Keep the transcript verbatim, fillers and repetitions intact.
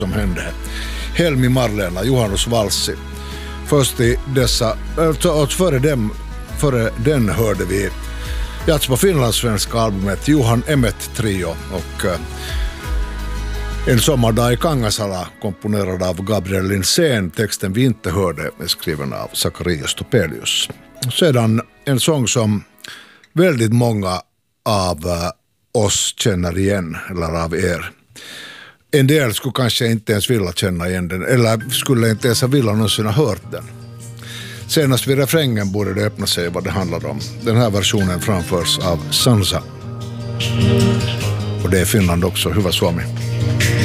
som hände. Helmi Marlena, Johannes Valssi. Först i dessa, alltså före, dem, före den hörde vi Jats på finlandssvenska albumet Johan Emmet Trio och uh, En sommardag i Kangasala komponerad av Gabriel Linsén. Texten vi inte hörde är skriven av Zacharias Topelius. Sedan en sång som väldigt många av uh, oss känner igen, eller av er. En del skulle kanske inte ens vilja känna igen den, eller skulle inte ens vilja någonsin ha hört den. Senast vid refrängen borde det öppna sig vad det handlar om. Den här versionen framförs av Sansa. Och det är Finland också, Hyvä Suomi.